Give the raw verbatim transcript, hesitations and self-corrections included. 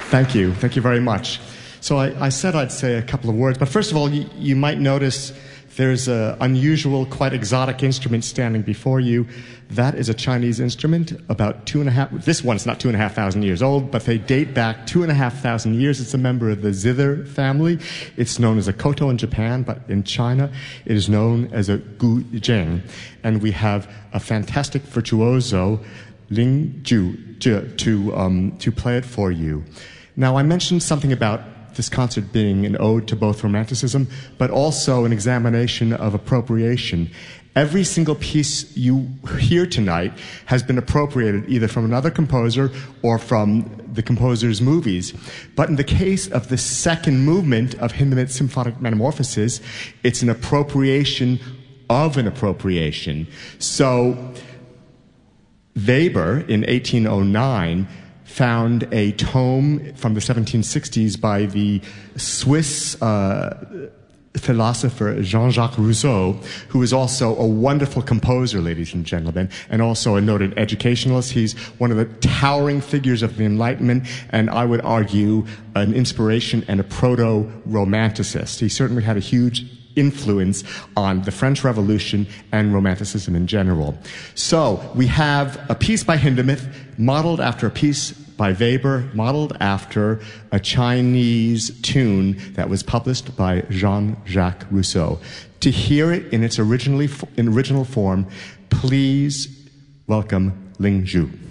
Thank you. Thank you very much. So I, I said I'd say a couple of words, but first of all, you, you might notice there's an unusual, quite exotic instrument standing before you. That is a Chinese instrument, about two and a half, this one's not two and a half thousand years old, but they date back two and a half thousand years. It's a member of the zither family. It's known as a koto in Japan, but in China, it is known as a guzheng. And we have a fantastic virtuoso, Ling Ju, to, um, to play it for you. Now, I mentioned something about this concert being an ode to both Romanticism, but also an examination of appropriation. Every single piece you hear tonight has been appropriated either from another composer or from the composer's movies. But in the case of the second movement of Hindemith's Symphonic Metamorphosis, it's an appropriation of an appropriation. So Weber, in eighteen oh nine, found a tome from the seventeen sixties by the Swiss uh, philosopher Jean-Jacques Rousseau, who is also a wonderful composer, ladies and gentlemen, and also a noted educationalist. He's one of the towering figures of the Enlightenment, and I would argue an inspiration and a proto-romanticist. He certainly had a huge influence on the French Revolution and Romanticism in general. So we have a piece by Hindemith modeled after a piece by Weber, modeled after a Chinese tune that was published by Jean-Jacques Rousseau. To hear it in its originally in original form, please welcome Ling Ju.